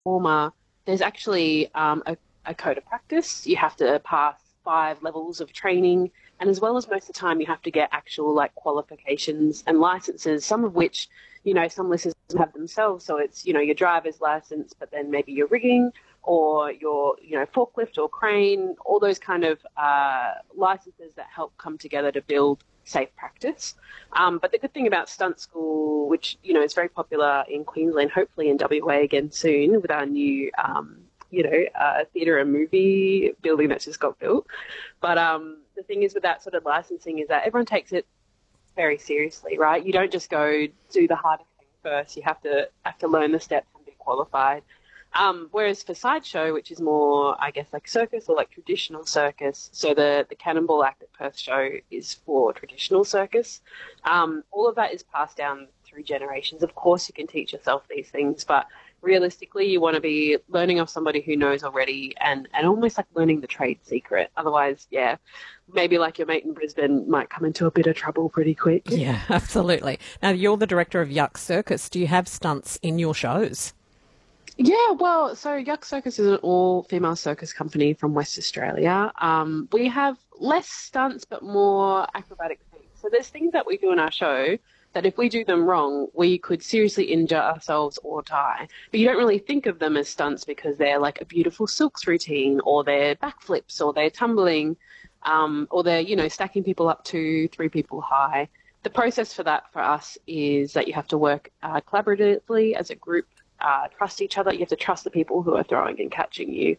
performer, there's actually a code of practice. You have to pass 5 levels of training, and as well as most of the time, you have to get actual like qualifications and licenses. Some of which, some listeners have themselves. So it's your driver's license, but then maybe your rigging or your forklift or crane, all those kind of licenses that help come together to build safe practice. But the good thing about stunt school, which is very popular in Queensland, hopefully in WA again soon with our new theatre and movie building that's just got built. But the thing is with that sort of licensing is that everyone takes it very seriously, right? You don't just go do the hardest thing first. You have to learn the steps and be qualified. Whereas for Sideshow, which is more, I guess, like circus or like traditional circus, so the Cannonball Act at Perth show is for traditional circus. All of that is passed down through generations. Of course, you can teach yourself these things, but realistically, you want to be learning off somebody who knows already and almost like learning the trade secret. Otherwise, yeah, maybe like your mate in Brisbane might come into a bit of trouble pretty quick. Yeah, absolutely. Now, you're the director of Yuck Circus. Do you have stunts in your shows? Yeah, well, so Yuck Circus is an all-female circus company from West Australia. We have less stunts but more acrobatic things. So there's things that we do in our show that if we do them wrong, we could seriously injure ourselves or die. But you don't really think of them as stunts because they're like a beautiful silks routine or they're backflips or they're tumbling or they're, stacking people up to 3 people high. The process for that for us is that you have to work collaboratively as a group, trust each other. You have to trust the people who are throwing and catching you.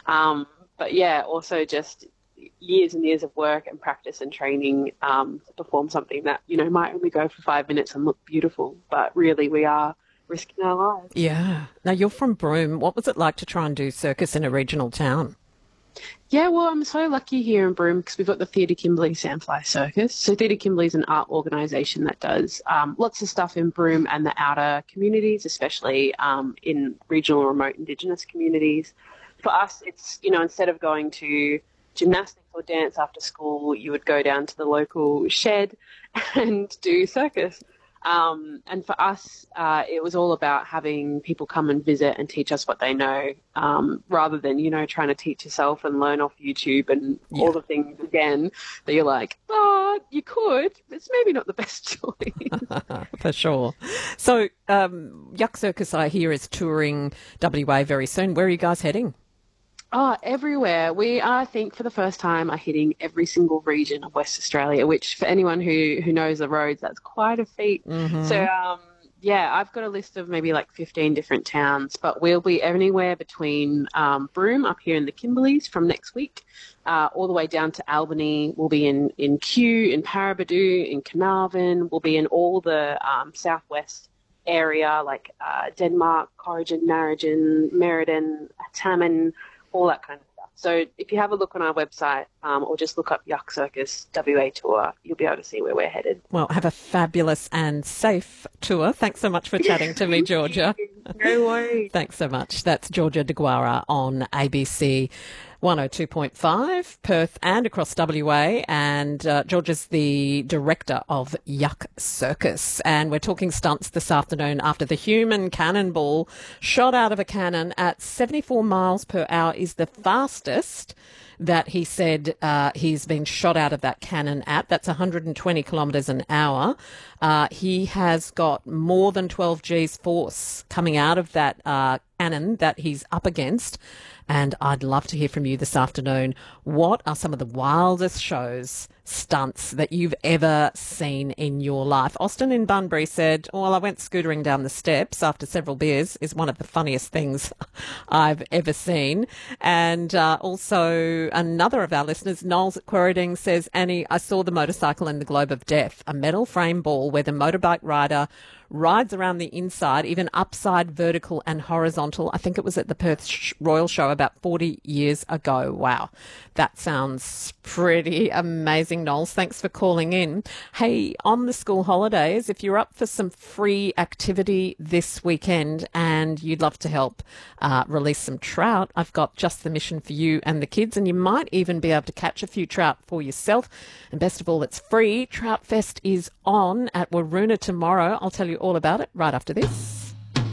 But yeah, also just years and years of work and practice and training to perform something that, might only go for 5 minutes and look beautiful. But really we are risking our lives. Yeah. Now, you're from Broome. What was it like to try and do circus in a regional town? Yeah, well, I'm so lucky here in Broome because we've got the Theatre Kimberley Sandfly Circus. So Theatre Kimberley is an art organisation that does lots of stuff in Broome and the outer communities, especially in regional remote Indigenous communities. For us, it's, instead of going to gymnastics or dance after school, you would go down to the local shed and do circus. And for us, it was all about having people come and visit and teach us what they know, rather than, trying to teach yourself and learn off YouTube and all the things again that you're like, oh, you could. It's maybe not the best choice. For sure. So Yuck Circus, I hear, is touring WA very soon. Where are you guys heading? Oh, everywhere. We, I think, for the first time, are hitting every single region of West Australia, which for anyone who knows the roads, that's quite a feat. Mm-hmm. So, I've got a list of maybe like 15 different towns, but we'll be anywhere between Broome up here in the Kimberleys from next week, all the way down to Albany. We'll be in Kew, in Paraburdoo, in Carnarvon. We'll be in all the southwest area, like Denmark, Corrigan, Narrogin, Merredin, Tammin, all that kind of stuff. So if you have a look on our website or just look up Yuck Circus WA Tour, you'll be able to see where we're headed. Well, have a fabulous and safe tour. Thanks so much for chatting to me, Georgia. No worries. Thanks so much. That's Georgia De Guara on ABC 102.5, Perth and across WA. And Georgia's the director of Yuck Circus. And we're talking stunts this afternoon after the human cannonball shot out of a cannon at 74 miles per hour is the fastest that he said he's been shot out of that cannon at. That's 120 kilometres an hour. He has got more than 12 G's force coming out of that cannon that he's up against. And I'd love to hear from you this afternoon. What are some of the wildest stunts that you've ever seen in your life? Austin in Bunbury said, well, I went scootering down the steps after several beers is one of the funniest things I've ever seen. And also another of our listeners, Knowles at Quarrading, says, Annie, I saw the motorcycle in the Globe of Death, a metal frame ball where the motorbike rider rides around the inside, even upside, vertical and horizontal. I think it was at the Perth Royal Show about 40 years ago. Wow, that sounds pretty amazing, Knowles. Thanks for calling in. Hey, on the school holidays, if you're up for some free activity this weekend and you'd love to help release some trout, I've got just the mission for you and the kids, and you might even be able to catch a few trout for yourself. And best of all, it's free. Trout Fest is on at Waroona tomorrow. I'll tell you all about it right after this.